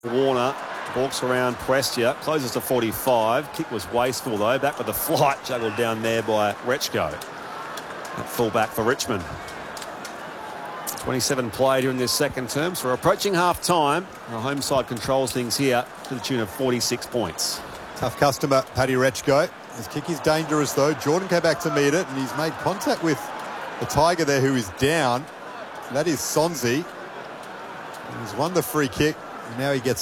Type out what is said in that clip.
Warner walks around Prestia, closes to 45. Kick was wasteful though. Back with the flight, juggled down there by Rechko. At full-back for Richmond. 27 played during this second term, so we're approaching half-time. The home side controls things here to the tune of 46 points. Tough customer, Paddy Rechko. His kick is dangerous though. Jordan came back to meet it and he's made contact with the Tiger there who is down. That is Sonsie. He's won the free kick. And now he gets